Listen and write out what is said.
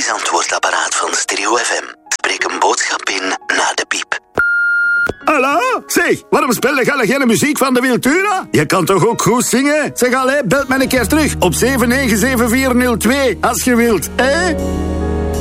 gratis antwoordapparaat van Stereo FM. Spreek een boodschap in na de piep. Hallo? Zeg, waarom speel je geen muziek van de Wiltura? Je kan toch ook goed zingen? Zeg, allee, belt mij een keer terug op 797402, als je wilt, hè?